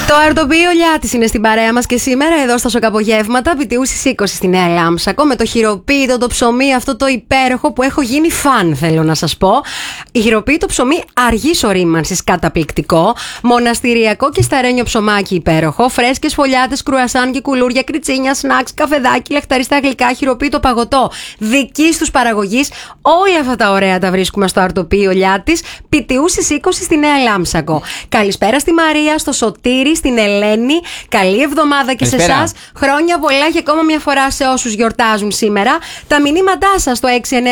Το αρτοπείο Λιάτης είναι στην παρέα μας και σήμερα εδώ στα Σοκαπογεύματα Πιτιού στις 20 στη Νέα Λάμψακο με το χειροποίητο το ψωμί, αυτό το υπέροχο που έχω γίνει φαν, θέλω να σας πω. Χειροποίητο ψωμί αργής ορίμανσης, καταπληκτικό. Μοναστηριακό και σταρένιο ψωμάκι υπέροχο. Φρέσκες φωλιάτες, κρουασάν και κουλούρια, κριτσίνια, σνακς, καφεδάκι, λαχταριστά γλυκά, χειροποίητο παγωτό δικής τους παραγωγής. Όλα αυτά τα ωραία τα βρίσκουμε στο αρτοπείο Λιάτης Πιτιού στις 20 στη Νέα Λάμψακο. Καλησπέρα στη Μαρία, στο Σωτήρη, στην Ελένη. Καλή εβδομάδα και σε εσάς. Χρόνια πολλά και ακόμα μια φορά σε όσους γιορτάζουν σήμερα. Τα μηνύματά σας στο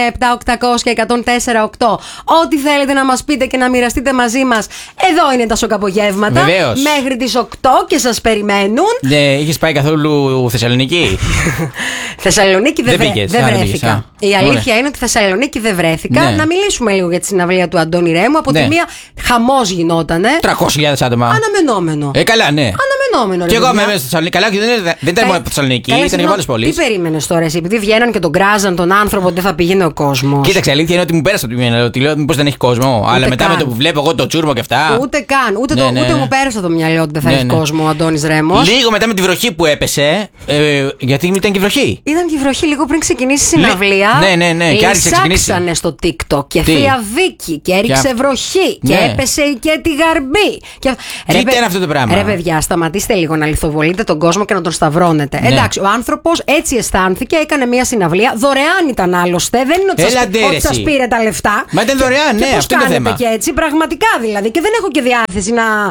697-800-1048. Ό,τι θέλετε να μας πείτε και να μοιραστείτε μαζί μας. Εδώ είναι τα Σοκαπογεύματα. Βεβαίως. Μέχρι τις 8 και σας περιμένουν. Είχες πάει καθόλου Θεσσαλονίκη? Θεσσαλονίκη δεν βρέθηκα. Η αλήθεια Ωραία. είναι ότι Θεσσαλονίκη δεν βρέθηκα. Ναι. Να μιλήσουμε λίγο για τη συναυλία του Αντώνη Ρέμου. Από τη Ναι. μία χαμός γινότανε. 300.000 άτομα. Αναμενόμενο. Καλά, ναι. Αναμενόμενο. Και εγώ είμαι μέσα στη Θεσσαλονίκη. Καλά, και δεν ήταν μόνο από Θεσσαλονίκη, ήταν και από άλλες πόλεις. Τι περίμενες τώρα εσύ, επειδή βγαίναν και τον κράζαν τον άνθρωπο, δεν θα πήγαινε ο κόσμος? Κοίταξε, αλήθεια είναι ότι μου πέρασε από το μυαλό. Ότι λέω, μήπως δεν έχει κόσμο. Αλλά μετά καν. με το που βλέπω εγώ το τσούρμο και αυτά. Ούτε καν. Ούτε Ναι. μου πέρασε το μυαλό ότι δεν θα Ναι, έχει ναι. κόσμο ο Αντώνης Ρέμος. Λίγο μετά με τη βροχή που έπεσε. Γιατί ήταν και βροχή. Ήταν και η βροχή λίγο πριν ξεκινήσει η συναυλία. Ναι. Και άρχισε να ξεκινήσει. Λυσάξανε στο TikTok και Τι? θεία Βίκη και έριξε βροχή και Ναι. έπεσε και τη γαρμπή. Τι ήταν αυτό το πράγμα? Ρε παιδιά, σταματήστε λίγο να λιθοβολείτε τον κόσμο και να τον σταυρώνετε. Ναι. Εντάξει, ο άνθρωπος έτσι αισθάνθηκε, έκανε μια συναυλία. Δωρεάν ήταν άλλωστε. Δεν είναι ότι σας πήρε τα λεφτά. Μα ήταν δωρεάν, Και ναι, πώς αυτό είναι το κάνετε θέμα. και έτσι, πραγματικά δηλαδή. Και δεν έχω και διάθεση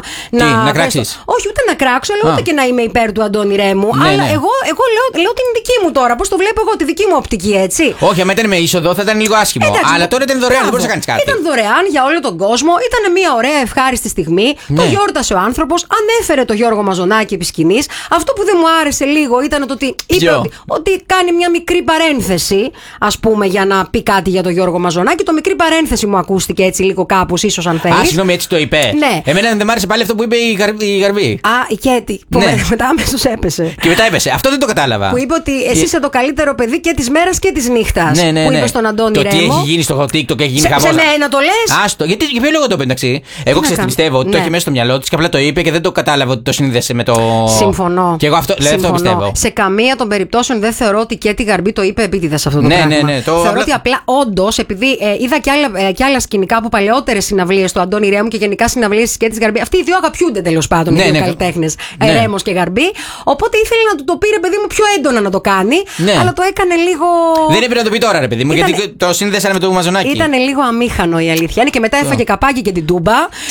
να κράξεις? Όχι, ούτε να κράξω, αλλά ούτε και να είμαι υπέρ του Αντώνη Ρέμου. Ναι, Αλλά ναι. εγώ λέω την δική μου τώρα. Πώς το βλέπω εγώ, τη δική μου οπτική, έτσι. Όχι, άμα ήταν με είσοδο θα ήταν λίγο άσχημο. Εντάξει, Αλλά τώρα ήταν δωρεάν, δεν μπορούσε να κάνει κάτι. Ήταν δωρεάν για όλο τον κόσμο. Ήταν μια ωραία ευχάριστη στιγμή. Ναι. Το γιόρτασε ο άνθρωπος. Ανέφερε το Γιώργο Μαζονάκη επί σκηνής. Αυτό που δεν μου άρεσε λίγο ήταν το ότι είπε ότι κάνει μια μικρή παρένθεση, ας πούμε, για να πει κάτι για τον Γιώργο Μαζονάκη. Το μικρή παρένθεση μου ακούστηκε έτσι λίγο κάπως, ίσως αν θέλεις. Α, συγγνώμη, έτσι το είπε. Ναι. Εμένα δεν μ' άρεσε πάλι αυτό που είπε η Γαρβή. Α, η Κέτη. Που Ναι. μετά αμέσως έπεσε. Και μετά έπεσε. Αυτό δεν το κατάλαβα. Που είπε ότι εσύ είσαι το καλύτερο παιδί και της μέρας και της νύχτας. Ναι. Που είπε στον Αντώνη Το Ρέμο. τι έχει γίνει στο TikTok, έχει γίνει Σε χαμός. μένα το λες? Άστο. Για ποιο λόγο το είπε, εντάξει. Εγώ ξέρω τι πιστεύω. Ότι το Ναι. έχει μέσα στο μυαλό τη και απλά το είπε και δεν το κατάλαβα ότι το σύνδεσε με το. Συμφωνώ. Και εγώ αυτό πιστεύω. Σε καμία των περιπτώσεων δεν θεωρώ ότι και τη Γαρμπή το είπε επίτηδες αυτό το πράγμα. Ναι. Θεωρώ ότι απλά όντως, επειδή είδα και άλλα σκηνικά από παλαιότερες συναυλίες του Αντώνη Ρέμου και γενικά συναυλίες της Κέτης Γαρμπή. Αυτοί οι δύο αγαπιούνται τέλος πάντων, οι δύο καλλιτέχνες, Ρέμος και Γαρμπή. Οπότε ήθελε να του το πει, ρε παιδί μου, πιο έντονα να το κάνει. Ναι. Αλλά το έκανε λίγο. Δεν έπρεπε να το πει τώρα, ρε παιδί μου, γιατί το σύνδεσαν με το Μαζονάκι. Ήταν λίγο αμήχανο η αλήθεια. Είναι και μετά έφαγε καπάκι και την τούμπα.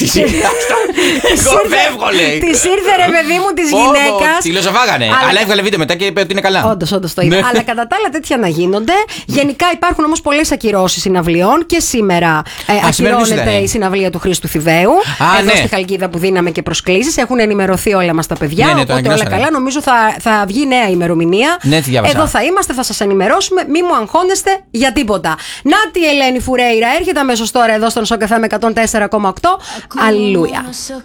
Εγώ φεύγω, λέει. Τη ήρθε, ρε παιδί μου, τη γυναίκα. Τη λοσοφάγανε. Αλλά έβγαλε βίντεο μετά και είπε ότι είναι καλά. Όντως το είπε. Αλλά κατά τα άλλα τέτοια να γίνονται. Γενικά υπάρχουν όμως πολλές ακυρώσεις συναυλιών και σήμερα ακυρώνεται η συναυλία του Χρήστου Θηβαίου. Εδώ στη Χαλκίδα που δίναμε και προσκλήσεις. Έχουν ενημερωθεί όλα μας τα παιδιά. Οπότε όλα καλά. Νομίζω θα βγει νέα ημερομηνία. Εδώ θα είμαστε, θα σας ενημερώσουμε. Μη μου αγχώνεστε για τίποτα. Να τη Ελένη Φουρέιρα έρχεται αμέσως τώρα εδώ στον Σοκ FM 104,8. Αλληλούια.